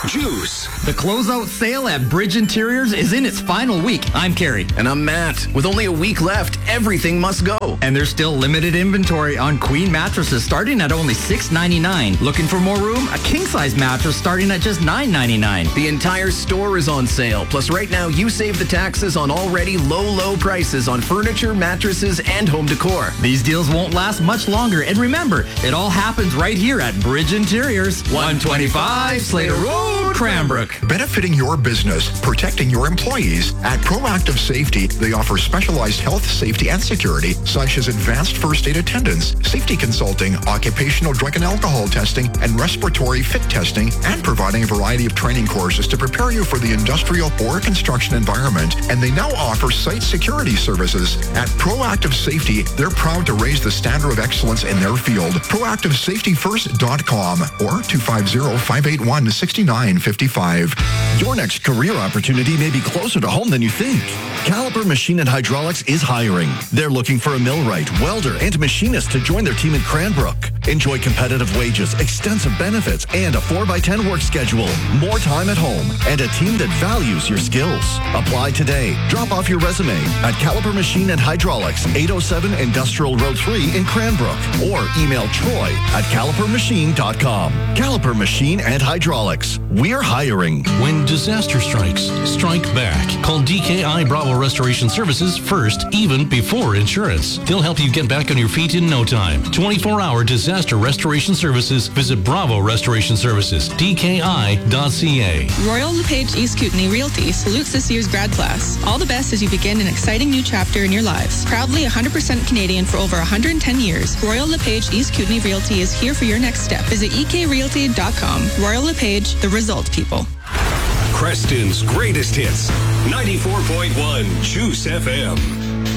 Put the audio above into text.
Juice. The closeout sale at Bridge Interiors is in its final week. I'm Carrie. And I'm Matt. With only a week left, everything must go. And there's still limited inventory on queen mattresses starting at only $6.99. Looking for more room? A king-size mattress starting at just $9.99. The entire store is on sale. Plus, right now, you save the taxes on already low prices on furniture, mattresses, and home decor. These deals won't last much longer. And remember, it all happens right here at Bridge Interiors, 125 Slater Road, Cranbrook. Benefiting your business, protecting your employees. At Proactive Safety, they offer specialized health, safety, and security, such as advanced first aid attendance, safety consulting, occupational drug and alcohol testing, and respiratory fit testing, and providing a variety of training courses to prepare you for the industrial or construction environment. And they now offer site security services. At Proactive Safety, they're proud to raise the standard of excellence in their field. ProactiveSafetyFirst.com or 250-581-6955. Your next career opportunity may be closer to home than you think. Caliper Machine and Hydraulics is hiring. They're looking for a millwright, welder, and machinist to join their team in Cranbrook. Enjoy competitive wages, extensive benefits, and a 4x10 work schedule. More time at home, and a team that values your skills. Apply today. Drop off your resume at Caliper Machine and Hydraulics, 807 Industrial Road 3 in Cranbrook, or email Troy at calipermachine.com. Caliper Machine and Hydraulics. We're hiring. When disaster strikes, strike back. Call DKI Bravo Restoration Services first, even before insurance. They'll help you get back on your feet in no time. 24-hour disaster restoration services. Visit Bravo Restoration Services, DKI.ca. Royal LePage East Kootenay Realty salutes this year's grad class. All the best as you begin an exciting new chapter in your lives. Proudly 100% Canadian for over 110 years, Royal LePage East Kootenay Realty is here for your next step. Visit ekrealty.com. Royal LePage, the result people. Creston's greatest hits. 94.1 Juice FM.